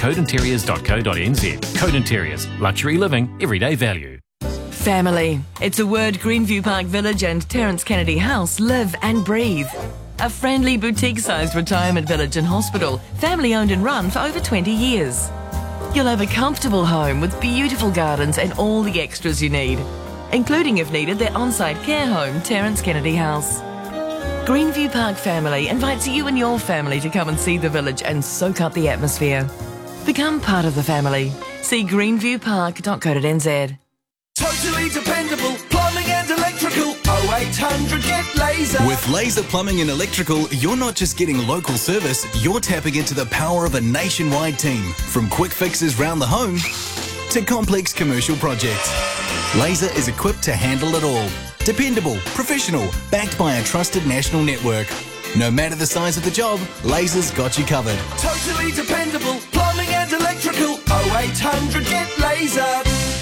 codeinteriors.co.nz. Code Interiors. Luxury living, everyday value. Family. It's a word Greenview Park Village and Terence Kennedy House live and breathe. A friendly boutique-sized retirement village and hospital, family-owned and run for over 20 years. You'll have a comfortable home with beautiful gardens and all the extras you need, including, if needed, their on-site care home, Terence Kennedy House. Greenview Park Family invites you and your family to come and see the village and soak up the atmosphere. Become part of the family. See greenviewpark.co.nz. Totally dependable plumbing and electrical. 0800 get Laser. With Laser Plumbing and Electrical, you're not just getting local service, you're tapping into the power of a nationwide team. From quick fixes round the home to complex commercial projects. Laser is equipped to handle it all. Dependable, professional, backed by a trusted national network. No matter the size of the job, Laser's got you covered. Totally dependable plumbing and electrical. 0800 get Laser.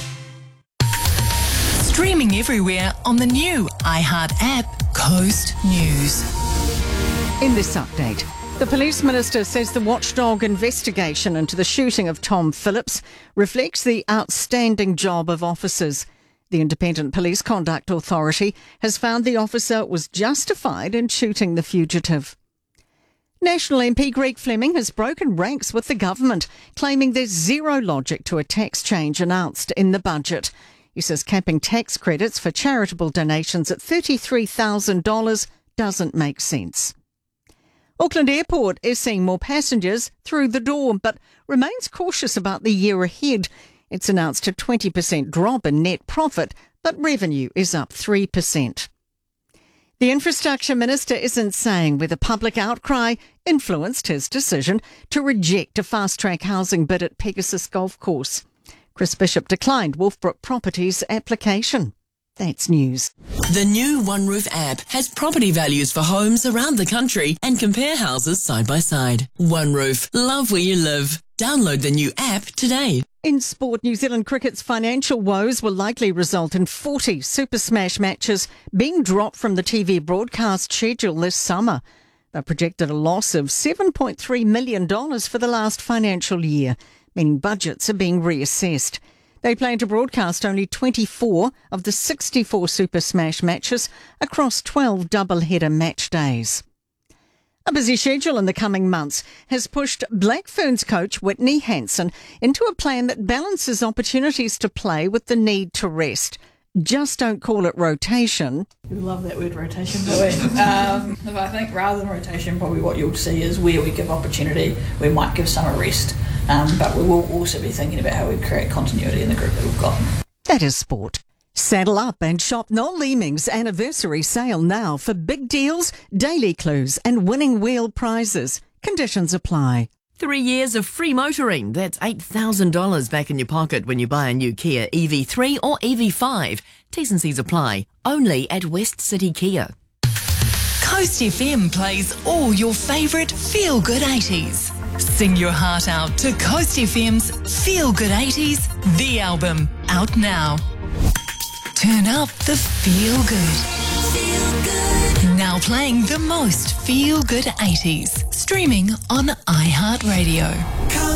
Streaming everywhere on the new iHeart app, Coast News. In this update, the Police Minister says the watchdog investigation into the shooting of Tom Phillips reflects the outstanding job of officers. The Independent Police Conduct Authority has found the officer was justified in shooting the fugitive. National MP Greg Fleming has broken ranks with the government, claiming there's zero logic to a tax change announced in the budget. He says capping tax credits for charitable donations at $33,000 doesn't make sense. Auckland Airport is seeing more passengers through the door, but remains cautious about the year ahead. It's announced a 20% drop in net profit, but revenue is up 3%. The Infrastructure Minister isn't saying whether public outcry influenced his decision to reject a fast-track housing bid at Pegasus Golf Course. Chris Bishop declined Wolfbrook Properties' application. That's news. The new One Roof app has property values for homes around the country and compare houses side by side. One Roof. Love where you live. Download the new app today. In sport, New Zealand cricket's financial woes will likely result in 40 Super Smash matches being dropped from the TV broadcast schedule this summer. They projected a loss of $7.3 million for the last financial year, meaning budgets are being reassessed. They plan to broadcast only 24 of the 64 Super Smash matches across 12 double-header match days. A busy schedule in the coming months has pushed Black Ferns coach Whitney Hansen into a plan that balances opportunities to play with the need to rest. Just don't call it rotation. We love that word rotation, do we? If I think rather than rotation, probably what you'll see is where we give opportunity, we might give some a rest, but we will also be thinking about how we create continuity in the group that we've got. That is sport. Saddle up and shop Noel Leeming's anniversary sale now for big deals, daily clues and winning wheel prizes. Conditions apply. 3 years of free motoring. That's $8,000 back in your pocket when you buy a new Kia EV3 or EV5. T's and C's apply. Only at West City Kia. Coast FM plays all your favourite feel-good 80s. Sing your heart out to Coast FM's Feel Good 80s, the album, out now. Turn up the feel good. Feel good. Now playing the most feel good 80s. Streaming on iHeartRadio.